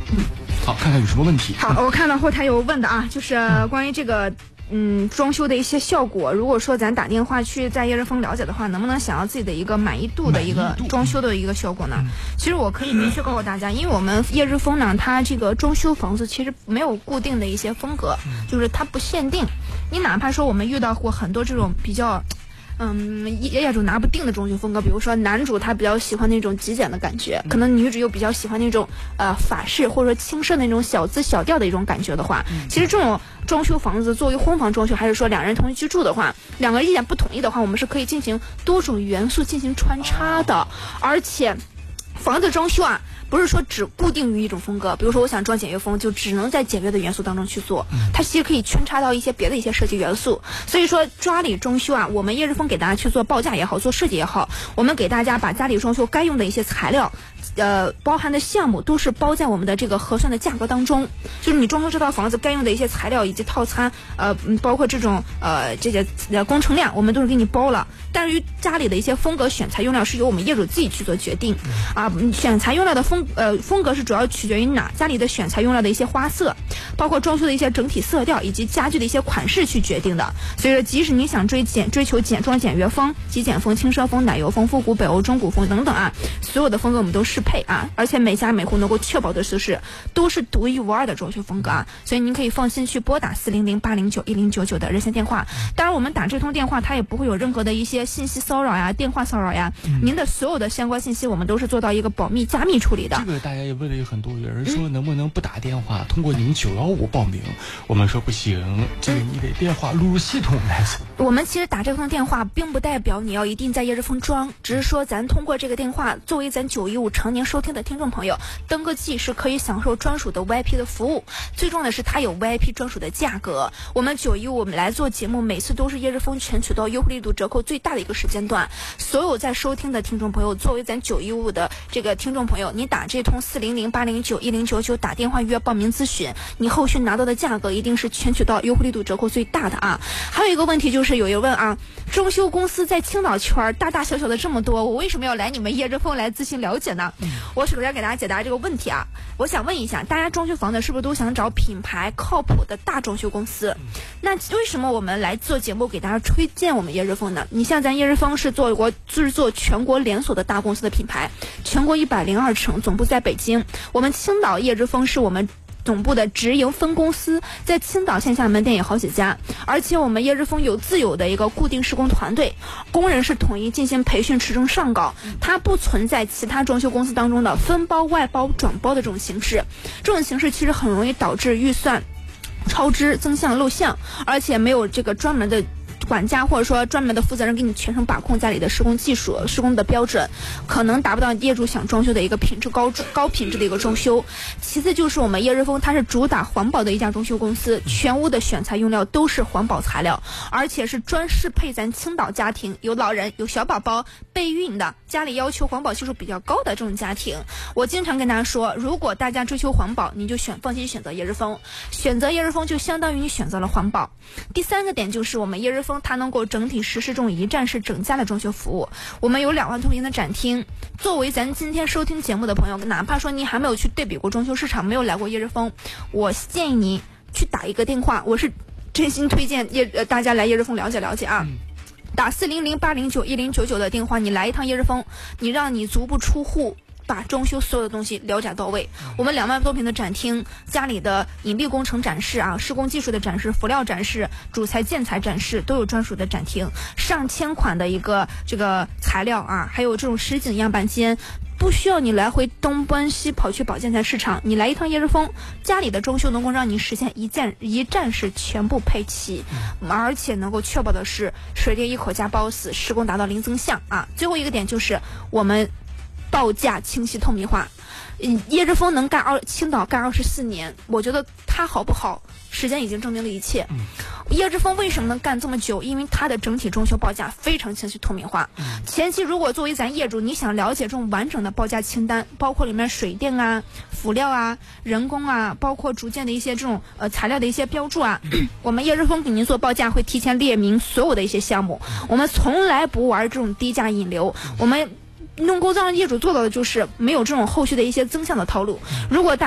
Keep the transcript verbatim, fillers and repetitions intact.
嗯，好，看看有什么问题。 好，我看到后台有问的啊，就是关于这个。嗯，装修的一些效果，如果说咱打电话去在叶日峰了解的话，能不能想要自己的一个满意度的一个装修的一个效果呢？其实我可以明确告诉大家，因为我们叶日峰呢，它这个装修房子其实没有固定的一些风格，就是它不限定。你哪怕说我们遇到过很多这种比较。嗯，业主拿不定的装修风格，比如说男主他比较喜欢那种极简的感觉，可能女主又比较喜欢那种呃法式或者说轻奢那种小资小调的一种感觉的话，其实这种装修房子作为婚房装修，还是说两人同居居住的话，两个意见不统一的话，我们是可以进行多种元素进行穿插的，而且房子装修啊。不是说只固定于一种风格，比如说我想装简约风，就只能在简约的元素当中去做，它其实可以穿插到一些别的一些设计元素。所以说家里装修啊，我们叶日峰给大家去做报价也好，做设计也好，我们给大家把家里装修该用的一些材料呃，包含的项目都是包在我们的这个核算的价格当中，就是你装修这套房子该用的一些材料以及套餐，呃，包括这种呃这些呃工程量，我们都是给你包了。但是于家里的一些风格选材用料是由我们业主自己去做决定，啊，选材用料的风呃风格是主要取决于哪家里的选材用料的一些花色，包括装修的一些整体色调以及家具的一些款式去决定的。所以说，即使你想追简追求简装简约风、极简风、轻奢风、奶油风、复古北欧、中古风等等啊，所有的风格我们都适配啊，而且每家每户能够确保的就是都是独一无二的装修风格啊，所以您可以放心去拨打四零零八零九一零九九的热线电话。当然，我们打这通电话，它也不会有任何的一些信息骚扰呀、电话骚扰呀，嗯、您的所有的相关信息我们都是做到一个保密加密处理的。 这个大家也问了有很多，有人说能不能不打电话，嗯、通过您九幺五报名？我们说不行，这个你得电话录入系统来。 我们其实打这通电话，并不代表你要一定在叶日峰装，只是说咱通过这个电话，作为咱九一五常年收听的听众朋友，登个记是可以享受专属的 V I P 的服务。最重要的是，它有 V I P 专属的价格。我们九一五我们来做节目，每次都是叶日峰全渠道优惠力度折扣最大的一个时间段。所有在收听的听众朋友，作为咱九一五的这个听众朋友，你打这通四零零八零九一零九九打电话约报名咨询，你后续拿到的价格一定是全渠道优惠力度折扣最大的啊。还有一个问题就是有一问啊，装修公司在青岛圈大大小小的这么多，我为什么要来你们叶日峰来咨询了解呢？嗯、我首先给大家解答这个问题啊，我想问一下，大家装修房子是不是都想找品牌靠谱的大装修公司？嗯、那为什么我们来做节目给大家推荐我们叶日峰呢？你像咱叶日峰是做国就是做全国连锁的大公司的品牌，全国一百零二城，总部在北京。我们青岛叶日峰是我们总部的直营分公司，在青岛线下门店有好几家，而且我们叶日峰有自有的一个固定施工团队，工人是统一进行培训、持证上岗，它不存在其他装修公司当中的分包、外包、转包的这种形式。这种形式其实很容易导致预算超支、增项漏项，而且没有这个专门的管家或者说专门的负责人给你全程把控家里的施工技术、施工的标准，可能达不到业主想装修的一个品质高高品质的一个装修。其次就是我们叶日峰，它是主打环保的一家装修公司，全屋的选材用料都是环保材料，而且是专适配咱青岛家庭，有老人、有小宝宝、备孕的，家里要求环保系数比较高的这种家庭。我经常跟大家说，如果大家追求环保，你就选放心选择叶日峰，选择叶日峰就相当于你选择了环保。第三个点就是我们叶日峰它能够整体实施这种一站式整家的装修服务。我们有两万多平的展厅，作为咱今天收听节目的朋友，哪怕说你还没有去对比过装修市场，没有来过叶日峰，我建议你去打一个电话，我是真心推荐叶呃大家来叶日峰了解了解啊。嗯，打四零零八零九一零九九的电话，你来一趟叶日峰，你让你足不出户把装修所有的东西了解到位。我们两万多平的展厅，家里的隐蔽工程展示啊，施工技术的展示、辅料展示、主材建材展示都有专属的展厅，上千款的一个这个材料啊，还有这种实景样板间。不需要你来回东奔西跑去保建材市场，你来一趟叶日峰，家里的装修能够让你实现一站一站式全部配齐，而且能够确保的是水电一口价包死，施工达到零增项啊。最后一个点就是我们报价清晰透明化。嗯，叶日峰能干二青岛干二十四年，我觉得他好不好，时间已经证明了一切。嗯、叶日峰为什么能干这么久？因为他的整体装修报价非常清晰透明化。嗯、前期如果作为咱业主，你想了解这种完整的报价清单，包括里面水电啊、辅料啊、人工啊，包括逐渐的一些这种呃材料的一些标注啊，我们叶日峰给您做报价会提前列明所有的一些项目。我们从来不玩这种低价引流，我们能够让业主做到的就是没有这种后续的一些增项的套路。如果大